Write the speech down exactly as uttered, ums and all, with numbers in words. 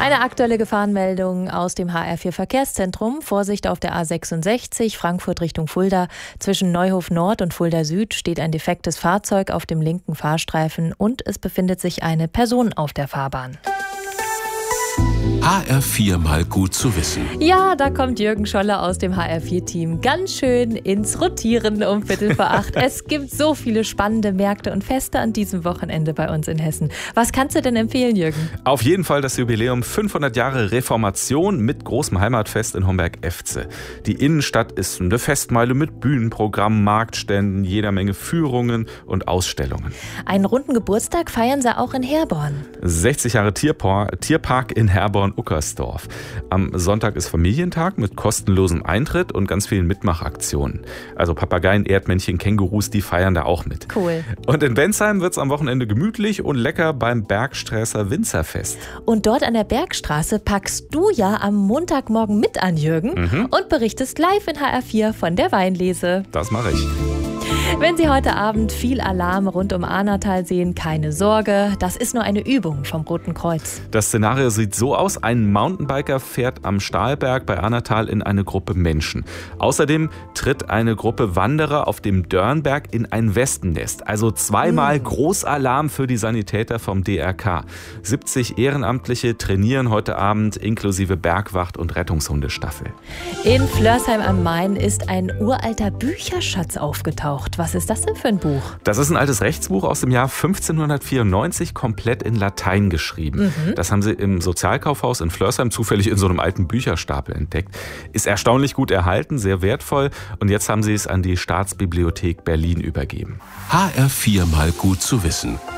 Eine aktuelle Gefahrenmeldung aus dem H R vier Verkehrszentrum. Vorsicht auf der A sechsundsechzig, Frankfurt Richtung Fulda. Zwischen Neuhof Nord und Fulda Süd steht ein defektes Fahrzeug auf dem linken Fahrstreifen und es befindet sich eine Person auf der Fahrbahn. H R vier mal gut zu wissen. Ja, da kommt Jürgen Scholle aus dem H R vier Team ganz schön ins Rotieren um Viertel vor acht. Es gibt so viele spannende Märkte und Feste an diesem Wochenende bei uns in Hessen. Was kannst du denn empfehlen, Jürgen? Auf jeden Fall das Jubiläum fünfhundert Jahre Reformation mit großem Heimatfest in Homberg-Efze. Die Innenstadt ist eine Festmeile mit Bühnenprogrammen, Marktständen, jeder Menge Führungen und Ausstellungen. Einen runden Geburtstag feiern sie auch in Herborn. sechzig Jahre Tierpark, Tierpark in Herborn-Uckersdorf. Am Sonntag ist Familientag mit kostenlosem Eintritt und ganz vielen Mitmachaktionen. Also Papageien, Erdmännchen, Kängurus, die feiern da auch mit. Cool. Und in Bensheim wird es am Wochenende gemütlich und lecker beim Bergsträßer Winzerfest. Und dort an der Bergstraße packst du ja am Montagmorgen mit an, Jürgen, mhm. und berichtest live in H R vier von der Weinlese. Das mache ich. Wenn Sie heute Abend viel Alarm rund um Ahnatal sehen, keine Sorge, das ist nur eine Übung vom Roten Kreuz. Das Szenario sieht so aus, ein Mountainbiker fährt am Stahlberg bei Ahnatal in eine Gruppe Menschen. Außerdem tritt eine Gruppe Wanderer auf dem Dörnberg in ein Wespennest. Also zweimal mm. Großalarm für die Sanitäter vom D R K. siebzig Ehrenamtliche trainieren heute Abend inklusive Bergwacht und Rettungshundestaffel. In Flörsheim am Main ist ein uralter Bücherschatz aufgetaucht. Was ist das denn für ein Buch? Das ist ein altes Rechtsbuch aus dem Jahr fünfzehnhundertvierundneunzig, komplett in Latein geschrieben. Mhm. Das haben sie im Sozialkaufhaus in Flörsheim zufällig in so einem alten Bücherstapel entdeckt. Ist erstaunlich gut erhalten, sehr wertvoll. Und jetzt haben sie es an die Staatsbibliothek Berlin übergeben. H R vier mal gut zu wissen.